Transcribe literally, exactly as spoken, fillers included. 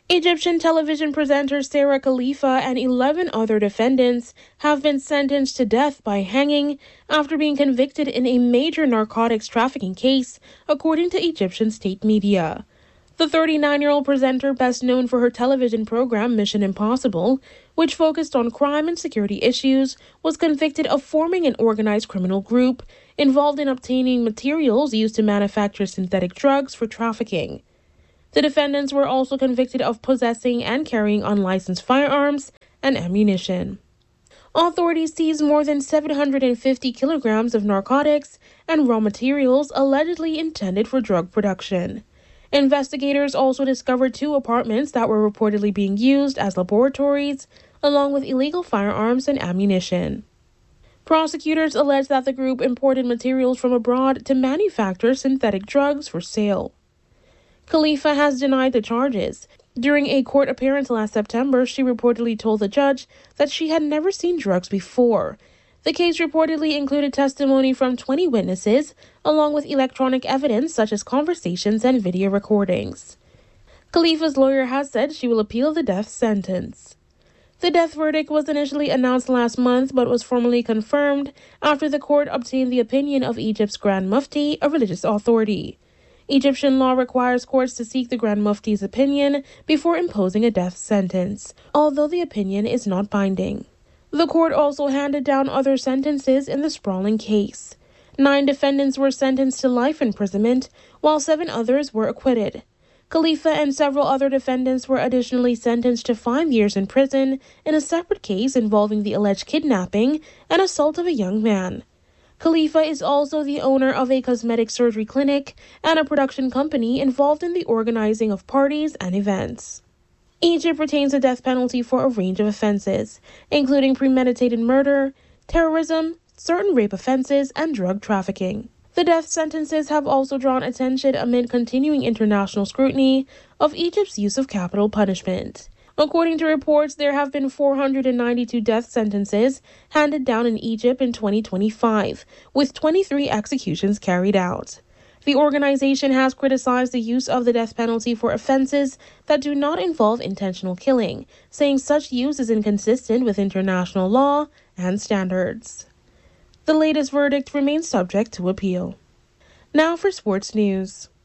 Egyptian television presenter Sarah Khalifa and eleven other defendants have been sentenced to death by hanging after being convicted in a major narcotics trafficking case, according to Egyptian state media. The thirty-nine-year-old presenter, best known for her television program Mission Impossible, which focused on crime and security issues, was convicted of forming an organized criminal group involved in obtaining materials used to manufacture synthetic drugs for trafficking. The defendants were also convicted of possessing and carrying unlicensed firearms and ammunition. Authorities seized more than seven hundred fifty kilograms of narcotics and raw materials allegedly intended for drug production. Investigators also discovered two apartments that were reportedly being used as laboratories, along with illegal firearms and ammunition. Prosecutors allege that the group imported materials from abroad to manufacture synthetic drugs for sale. Khalifa has denied the charges. During a court appearance last September, she reportedly told the judge that she had never seen drugs before. The case reportedly included testimony from twenty witnesses, along with electronic evidence such as conversations and video recordings. Khalifa's lawyer has said she will appeal the death sentence. The death verdict was initially announced last month but was formally confirmed after the court obtained the opinion of Egypt's Grand Mufti, a religious authority. Egyptian law requires courts to seek the Grand Mufti's opinion before imposing a death sentence, although the opinion is not binding. The court also handed down other sentences in the sprawling case. Nine defendants were sentenced to life imprisonment, while seven others were acquitted. Khalifa and several other defendants were additionally sentenced to five years in prison in a separate case involving the alleged kidnapping and assault of a young man. Khalifa is also the owner of a cosmetic surgery clinic and a production company involved in the organizing of parties and events. Egypt retains the death penalty for a range of offenses, including premeditated murder, terrorism, certain rape offenses, and drug trafficking. The death sentences have also drawn attention amid continuing international scrutiny of Egypt's use of capital punishment. According to reports, there have been four hundred ninety-two death sentences handed down in Egypt in twenty twenty-five, with twenty-three executions carried out. The organization has criticized the use of the death penalty for offenses that do not involve intentional killing, saying such use is inconsistent with international law and standards. The latest verdict remains subject to appeal. Now for sports news.